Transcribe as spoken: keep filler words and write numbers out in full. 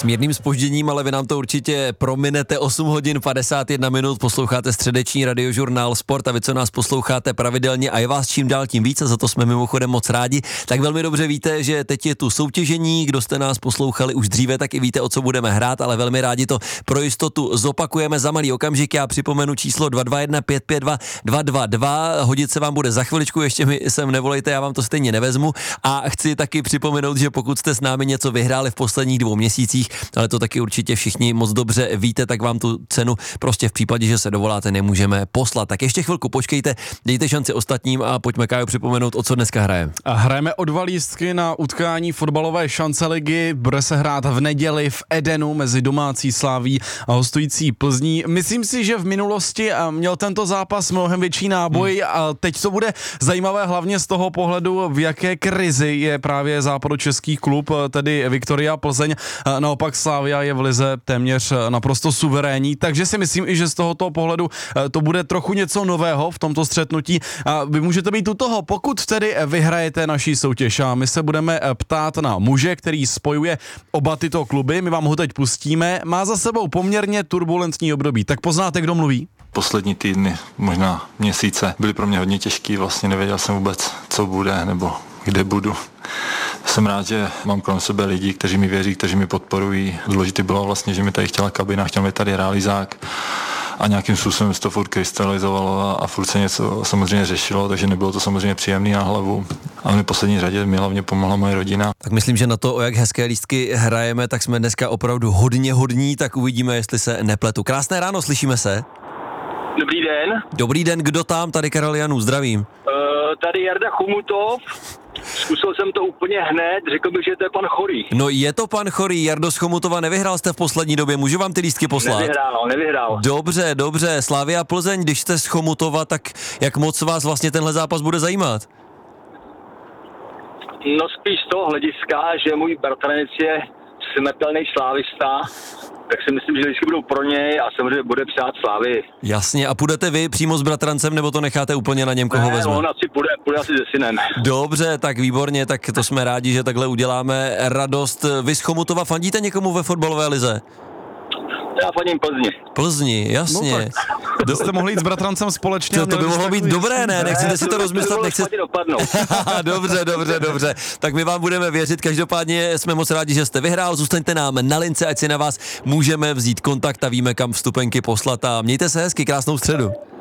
mírným zpožděním, ale vy nám to určitě prominete. Osm hodin padesát jedna minut, posloucháte středeční radiožurnál Sport a vy, co nás posloucháte pravidelně a je vás čím dál tím víc a za to jsme mimochodem moc rádi, tak velmi dobře víte, že teď je tu soutěžení, kdo jste nás poslouchali už dříve, tak i víte, o co budeme hrát, ale velmi rádi to pro jistotu zopakujeme za malý okamžik. Já připomenu číslo dva dva jedna pět pět dva dva dva dva, hodit se vám bude za chviličku, ještě mi sem nevolejte, já vám to stejně nevezmu a chci taky připomenout, že pokud jste s námi něco vyhráli v posledních dvou měsících, ale to taky určitě všichni moc dobře víte, tak vám tu cenu prostě v případě, že se dovoláte, nemůžeme poslat. Tak ještě chvilku počkejte, dejte šanci ostatním a pojďme, Kájo, připomenout, o co dneska hrajeme. A hrajeme o dva lístky na utkání fotbalové šance ligy, bude se hrát v neděli v Edenu mezi domácí Slaví a hostující Plzní. Myslím si, že v minulosti měl tento zápas mnohem větší náboj hmm. a teď to bude zajímavé hlavně z toho pohledu, v jaké krizi je právě západočeský klub, tedy Viktoria Plzeň. Naopak Slavia je v lize téměř naprosto suverénní, takže si myslím i, že z tohoto pohledu to bude trochu něco nového v tomto střetnutí. A vy můžete být u toho, pokud tedy vyhrajete naší soutěž a my se budeme ptát na muže, který spojuje oba tyto kluby. My vám ho teď pustíme. Má za sebou poměrně turbulentní období. Tak poznáte, kdo mluví? Poslední týdny, možná měsíce, byly pro mě hodně těžký, vlastně nevěděl jsem vůbec, co bude nebo kde budu. Jsem rád, že mám kolem sebe lidi, kteří mi věří, kteří mi podporují. Důležité bylo vlastně, že mi tady chtěla kabina, chtěl mi tady realizák a nějakým způsobem se to furt krystalizovalo a, a furt se něco samozřejmě řešilo, takže nebylo to samozřejmě příjemný na hlavu. Ale v poslední řadě mi hlavně pomohla moje rodina. Tak myslím, že na to, o jak hezké lístky hrajeme, tak jsme dneska opravdu hodně hodní, tak uvidíme, jestli se nepletu. Krásné ráno, slyšíme se? Dobrý den. Dobrý den, kdo tam? Tady Karel Janů, zdravím. Uh, tady Jarda Chomutov. Zkusil jsem to úplně hned, řekl bych, že to je pan Chorý. No je to pan Chorý, Jardo z Chomutova, nevyhrál jste v poslední době, můžu vám ty lístky poslat? Nevyhrál, nevyhrál. Dobře, dobře, Slavia Plzeň, když jste z Chomutova, tak jak moc vás vlastně tenhle zápas bude zajímat? No spíš z toho hlediska, že můj bratranec je smrtelný slávista, tak si myslím, že vždycky budou pro něj a samozřejmě bude přát Slávy. Jasně, a půjdete vy přímo s bratrancem, nebo to necháte úplně na něm, koho ne, vezme? Ne, on asi půjde, půjde asi se synem. Dobře, tak výborně, tak to jsme rádi, že takhle uděláme radost. Vy z Chomutova fandíte někomu ve fotbalové lize? Já fandím Plzni. Plzni, jasně. No tak, to jste mohli jít s bratrancem společně. To, to by mohlo být dobré, ne? Nechcete ne, si to, to rozmyslet, nechcete... Dobře, dobře, dobře. Tak my vám budeme věřit, každopádně jsme moc rádi, že jste vyhrál, zůstaňte nám na lince, ať si na vás můžeme vzít kontakt a víme, kam vstupenky poslat a mějte se hezky, krásnou středu.